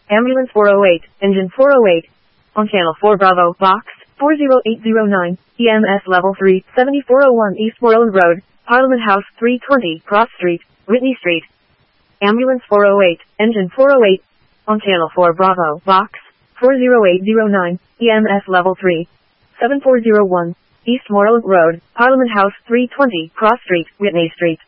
Ambulance 408, Engine 408. On Channel 4 Bravo, Box 40809, EMS Level 3, 7401 East Moreland Road, Parliament House 320, Cross Street, Whitney Street. Ambulance 408, Engine 408. On Channel 4 Bravo, Box 40809, EMS Level 3, 7401, East Moreland Road, Parliament House 320, Cross Street, Whitney Street.